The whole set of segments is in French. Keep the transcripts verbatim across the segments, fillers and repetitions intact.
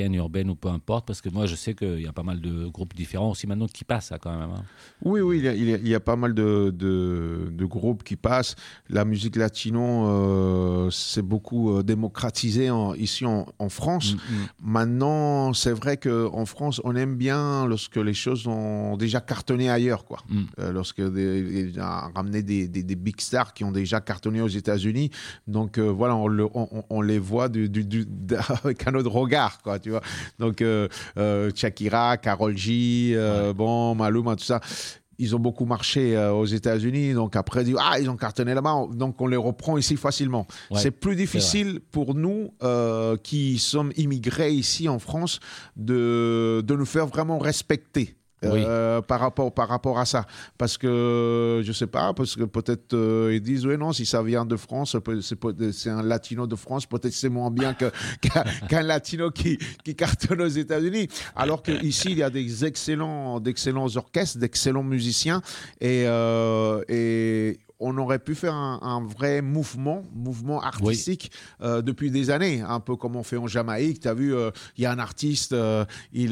urbaine ou peu importe, parce que moi je sais qu'il y a pas mal de groupes différents aussi maintenant qui passent ça quand même. Hein. Oui, oui, il y a, il y a, il y a pas mal de, de, de groupes qui passent. La musique latino, euh, c'est beaucoup euh, démocratisé en, ici en, en France. Mm-hmm. Maintenant, c'est vrai qu'en France, on aime bien lorsque les choses ont déjà cartonné ailleurs, quoi. Mm. Euh, lorsque des, on a ramené des, des, des big stars qui ont déjà cartonné aux États-Unis. Donc euh, voilà, on, le, on, on les voit du, du, du, avec un autre regard, quoi, tu vois. Donc euh, euh, Shakira, Karol G, euh, ouais. bon, Maluma, tout ça. Ils ont beaucoup marché euh, aux États-Unis, donc après, ah, ils ont cartonné là-bas, donc on les reprend ici facilement. Ouais, c'est plus difficile c'est pour nous euh, qui sommes immigrés ici en France de, de nous faire vraiment respecter. Oui. Euh, par rapport par rapport à ça, parce que je sais pas, parce que peut-être euh, ils disent oui non, si ça vient de France, c'est, c'est un latino de France, peut-être c'est moins bien que, qu'un, qu'un latino qui qui cartonne aux États-Unis. Alors que ici il y a des excellents d'excellents orchestres, d'excellents musiciens et euh, et on aurait pu faire un, un vrai mouvement, mouvement artistique oui. euh, depuis des années, un peu comme on fait en Jamaïque. Tu as vu, il euh, y a un artiste, euh, il,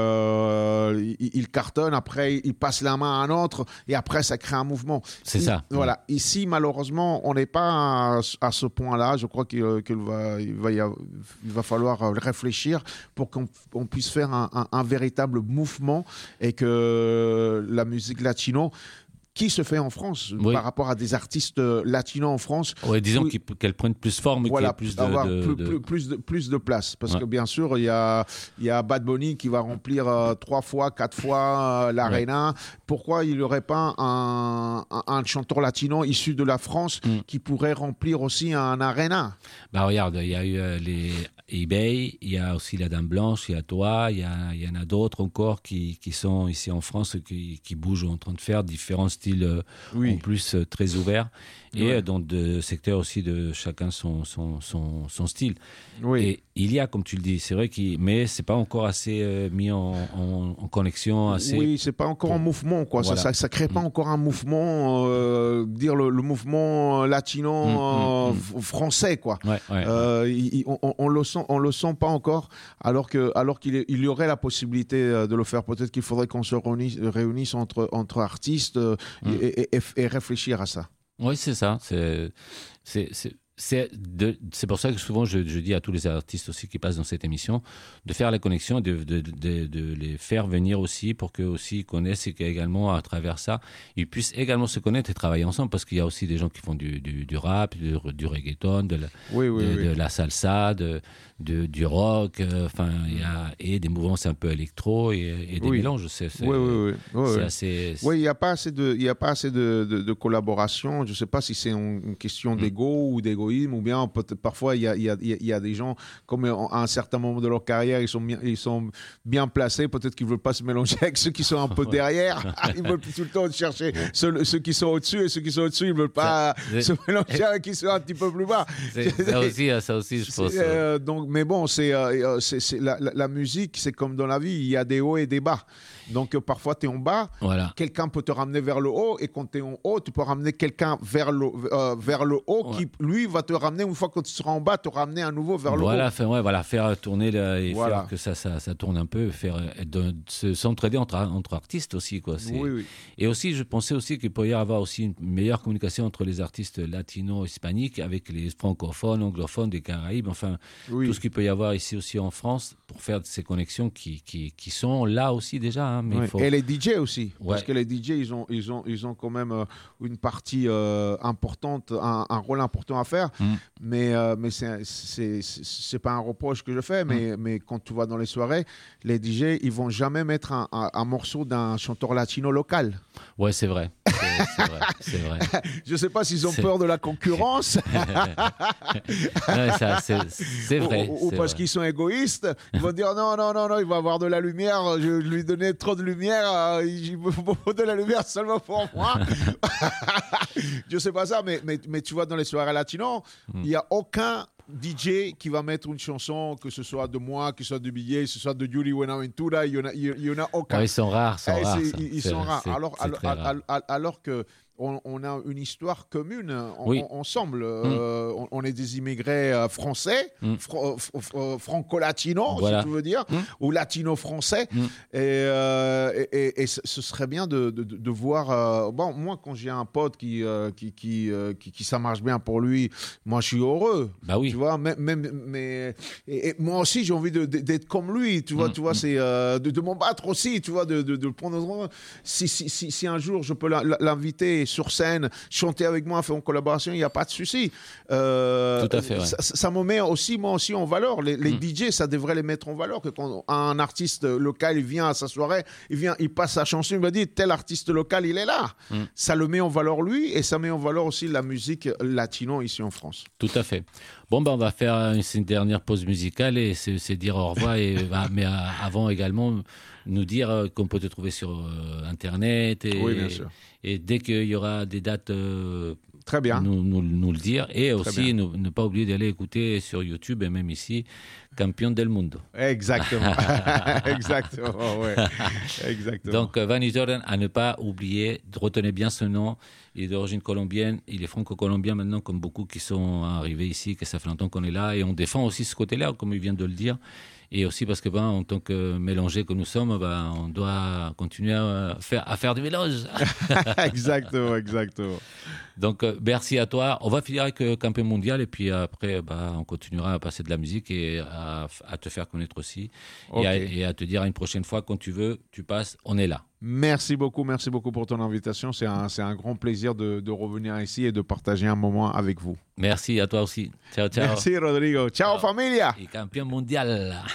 euh, il, il cartonne, après il passe la main à un autre, et après ça crée un mouvement. C'est il, ça. Voilà. Oui. Ici, malheureusement, on n'est pas à, à ce point-là. Je crois qu'il, qu'il va, il va, y avoir, il va falloir réfléchir pour qu'on on puisse faire un, un, un véritable mouvement et que la musique latino qui se fait en France oui. par rapport à des artistes latinos en France. Oui, disons oui. qu'elle prenne plus forme, voilà, qu'il y ait plus de, avoir de, plus, de... Plus, plus, de, plus de place. Parce ouais. que bien sûr, il y a, il y a Bad Bunny qui va remplir euh, trois fois, quatre fois euh, l'Arena. Ouais. Pourquoi il n'y aurait pas un, un, un chanteur latino issu de la France mm. qui pourrait remplir aussi un Arena? Bah regarde, il y a eu euh, les eBay, il y a aussi la Dame Blanche, il y a toi, il y, a, il y en a d'autres encore qui, qui sont ici en France, qui, qui bougent en train de faire différents styles euh, oui. en plus euh, très ouverts et ouais. dans des secteurs aussi de chacun son, son, son, son style. Oui. Et il y a, comme tu le dis, c'est vrai qu'il, mais c'est pas encore assez euh, mis en, en, en connexion. Assez oui, c'est pas encore pour... un mouvement, quoi. Voilà. Ça, ça, ça crée pas mmh. encore un mouvement, euh, dire le, le mouvement latino mmh, euh, mmh. français, quoi. Ouais, ouais, euh, ouais. Il, on, on le sent, on le sent pas encore, alors que, alors qu'il il y aurait la possibilité de le faire. Peut-être qu'il faudrait qu'on se réunisse, réunisse entre entre artistes euh, mmh. et, et, et réfléchir à ça. Oui, c'est ça. C'est, c'est, c'est... C'est, de, c'est pour ça que souvent je, je dis à tous les artistes aussi qui passent dans cette émission de faire la connexion, de, de, de, de les faire venir aussi pour qu'eux aussi connaissent et qu'également à travers ça ils puissent également se connaître et travailler ensemble, parce qu'il y a aussi des gens qui font du, du, du rap, du, du reggaeton, de la, oui, oui, de, oui. de la salsa, de, de, du rock, enfin euh, il y a et des mouvances un peu électro et, et des oui. mélanges. C'est, c'est, oui, oui, oui. oui, c'est oui. assez. C'est... Oui, il n'y a pas assez de, il y a pas assez de, de, de collaboration. Je ne sais pas si c'est une question mmh. d'ego ou d'égo. Ou bien peut-être parfois il y a, il y, a, il y a des gens comme à un certain moment de leur carrière ils sont bien, ils sont bien placés, peut-être qu'ils ne veulent pas se mélanger avec ceux qui sont un peu derrière. Ils veulent tout le temps chercher ceux, ceux qui sont au-dessus, et ceux qui sont au-dessus ils ne veulent pas ça, se mélanger avec ceux qui sont un petit peu plus bas. C'est, ça aussi, ça aussi je pense. Euh, donc, mais bon, c'est, euh, c'est, c'est la, la, la musique, c'est comme dans la vie, il y a des hauts et des bas. Donc, euh, parfois, tu es en bas, voilà. quelqu'un peut te ramener vers le haut, et quand tu es en haut, tu peux ramener quelqu'un vers le, euh, vers le haut, ouais. qui, lui, va te ramener, une fois que tu seras en bas, te ramener à nouveau vers voilà, le haut. Faire, ouais, voilà, faire tourner le, et voilà. faire que ça, ça, ça tourne un peu, faire, de, de, s'entraider entre, entre artistes aussi. Quoi. C'est... Oui, oui. Et aussi, je pensais aussi qu'il pourrait y avoir aussi une meilleure communication entre les artistes latino-hispaniques avec les francophones, anglophones des Caraïbes, enfin, oui. tout ce qu'il peut y avoir ici aussi en France pour faire ces connexions qui, qui, qui sont là aussi déjà. Hein, mais ouais. il faut... Et les D J aussi, ouais. parce que les D J, ils ont, ils ont, ils ont quand même euh, une partie euh, importante, un, un rôle important à faire, mm. mais, euh, mais c'est, c'est, c'est, c'est pas un reproche que je fais, mais, mm. mais quand tu vas dans les soirées, les D J, ils vont jamais mettre un, un, un morceau d'un chanteur latino local. Ouais, c'est vrai. C'est, c'est vrai, c'est vrai. Je sais pas s'ils ont c'est... peur de la concurrence. ouais, ça, c'est, c'est vrai. Ou, ou c'est parce vrai. qu'ils sont égoïstes. Ils vont dire non, non, non, non, il va avoir de la lumière. Je lui donnais trop de lumière. Il faut de la lumière seulement pour moi. Je sais pas ça, mais, mais, mais tu vois, dans les soirées latino, il mm. n'y a aucun D J qui va mettre une chanson, que ce soit de moi, que ce soit de Billet, que ce soit de Yuri Buenaventura, il y en a, il y en a aucun. Ouais, ils sont rares, sont eh, rares ils, ils sont rares. C'est, alors, c'est alors, rare. alors, alors que on, on a une histoire commune en, oui. en, ensemble. Mm. Euh, on, on est des immigrés euh, français, mm. fr- fr- franco-latinos, voilà. si tu veux dire, mm. ou latino-français. Mm. Et, euh, et, et, et ce serait bien de, de, de voir... Euh, bon, moi, quand j'ai un pote qui, euh, qui, qui, euh, qui, qui, ça marche bien pour lui, moi, je suis heureux. Bah oui. Tu vois, mais, mais, mais et, et moi aussi, j'ai envie de, de, d'être comme lui. Tu vois, mm. tu vois, c'est euh, de, de m'en battre aussi, tu vois, de, de, de le prendre. Si, si, si, si un jour je peux l'inviter sur scène, chanter avec moi, faire une collaboration, il n'y a pas de souci. Euh, Tout à fait. Ouais. Ça, ça me met aussi, moi aussi, en valeur. Les, les mm. D J, ça devrait les mettre en valeur. Que quand un artiste local il vient à sa soirée, il vient, il passe sa chanson, il va dire tel artiste local, il est là. Mm. Ça le met en valeur lui et ça met en valeur aussi la musique latino ici en France. Tout à fait. Bon, ben, on va faire une, une dernière pause musicale et c'est, c'est dire au revoir. Et, mais avant également, nous dire qu'on peut te trouver sur euh, Internet. Et, oui, bien sûr. Et, et dès qu'il y aura des dates, euh, très bien. Nous, nous, nous le dire. Et Très aussi, ne, ne pas oublier d'aller écouter sur YouTube et même ici, Campion del Mundo. Exactement. Exactement, ouais. Exactement. Donc, Vani Jordan, à ne pas oublier, retenez bien ce nom. Il est d'origine colombienne, il est franco-colombien maintenant, comme beaucoup qui sont arrivés ici, que ça fait longtemps qu'on est là. Et on défend aussi ce côté-là, comme il vient de le dire. Et aussi parce que, ben, en tant que mélangés que nous sommes, ben, on doit continuer à faire, à faire du mélange. Exactement, exactement. Donc, euh, merci à toi. On va finir avec euh, Campion Mondial et puis après, bah, on continuera à passer de la musique et à, à te faire connaître aussi. Okay. Et, à, et à te dire une prochaine fois, quand tu veux, tu passes, on est là. Merci beaucoup, merci beaucoup pour ton invitation. C'est un, c'est un grand plaisir de, de revenir ici et de partager un moment avec vous. Merci à toi aussi. Ciao, ciao. Merci, Rodrigo. Ciao, ciao. Familia. Et Campion Mondial.